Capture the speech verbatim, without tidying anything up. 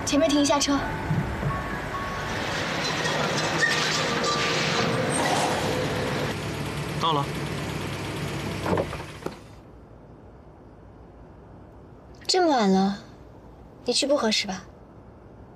前面停一下车。 到了。 这么晚了，你去不合适吧？